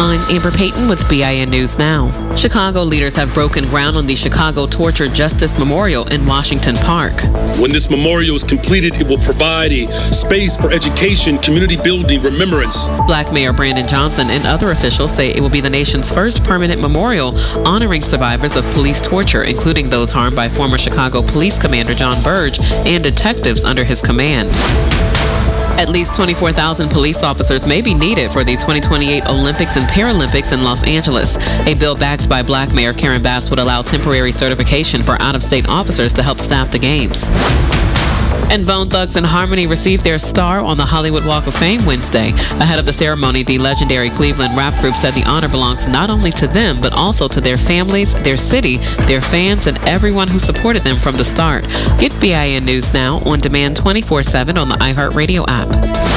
I'm Amber Payton with BIN News Now. Chicago leaders have broken ground on the Chicago Torture Justice Memorial in Washington Park. When this memorial is completed, it will provide a space for education, community building, remembrance. Black Mayor Brandon Johnson and other officials say it will be the nation's first permanent memorial honoring survivors of police torture, including those harmed by former Chicago Police Commander John Burge and detectives under his command. At least 24,000 police officers may be needed for the 2028 Olympics and Paralympics in Los Angeles. A bill backed by Black Mayor Karen Bass would allow temporary certification for out-of-state officers to help staff the games. And Bone Thugs-n-Harmony received their star on the Hollywood Walk of Fame Wednesday. Ahead of the ceremony, the legendary Cleveland rap group said the honor belongs not only to them, but also to their families, their city, their fans, and everyone who supported them from the start. Get BIN News Now on demand 24/7 on the iHeartRadio app.